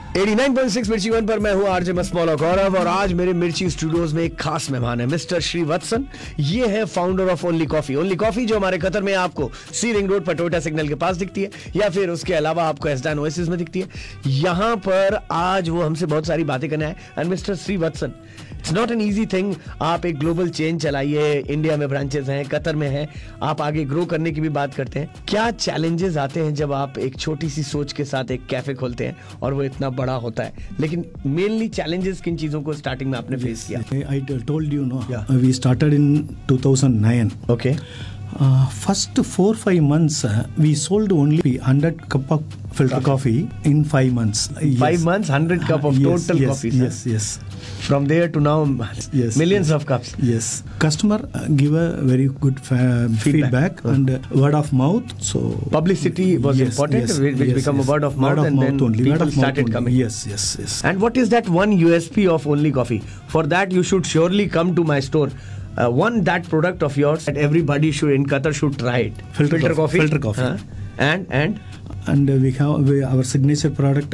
89.6 मिर्ची वन पर मैं हूं आरजे मस्मौला गौरव और आज मेरे मिर्ची स्टूडियोज में एक खास मेहमान है मिस्टर श्रीवत्सन। ये है फाउंडर ऑफ ओनली कॉफी जो हमारे कतर में आपको सी रिंग रोड पर टोयोटा सिग्नल के पास दिखती है या फिर उसके अलावा आपको एसडान ओएसिस में दिखती है। यहाँ पर आज वो हमसे बहुत सारी बातें करने आए। And mister Srivatsan, it's not an easy thing. आप एक ग्लोबल चेन चलाइए, इंडिया में ब्रांचेस हैं, कतर में हैं, आप आगे ग्रो करने की भी बात करते हैं। क्या चैलेंजेस आते हैं जब आप एक छोटी सी सोच के साथ एक कैफे खोलते हैं और वो इतना बड़ा होता है, लेकिन मेनली चैलेंजेस किन चीजों को स्टार्टिंग में आपने फेस किया? I told you, no. Yeah. We started in 2009. Okay. First 4-5 months, we sold only 100 cup of filter coffee in 5 months. 5 months, 100 cup of total coffee. Yes. From there to now, millions of cups. Yes. Customer give a very good feedback and word of mouth. So publicity was important. Which become a word of mouth, and then people started coming. Yes. And what is that one USP of Only Coffee? For that, you should surely come to my store. That product of yours that everybody in Qatar should try it. Filter coffee. Filter coffee. And we have our signature product,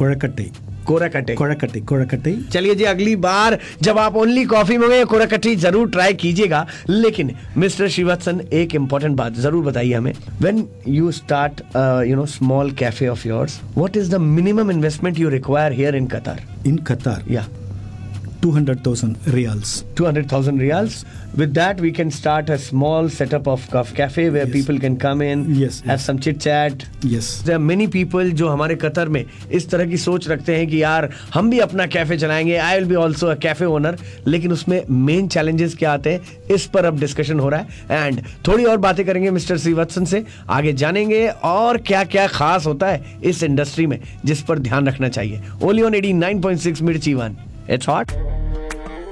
कोराकटे। चलिए जी, अगली बार जब आप only coffee मंगे कोराकटे जरूर try कीजिएगा। लेकिन mister Srivatsan, एक important बात जरूर बताइए हमें। When you start small cafe of yours, what is the minimum investment you require here in Qatar? In Qatar, या 200,000 riyals. 200,000 riyals. With that, we can start a small setup of cafe where people can come in, have some chit chat. Yes. There are many people जो हमारे Qatar में इस तरह की सोच रखते हैं कि यार हम भी अपना कैफे चलाएंगे, I will be also a cafe owner. लेकिन उसमें मेन चैलेंजेस क्या आते हैं, इस पर अब डिस्कशन हो रहा है। एंड थोड़ी और बातें करेंगे मिस्टर श्रीवत्सन से, आगे जानेंगे और क्या क्या खास होता है इस इंडस्ट्री में जिस पर ध्यान रखना चाहिए। ओनली ऑन 89.6 मिर्ची वन। It's hot.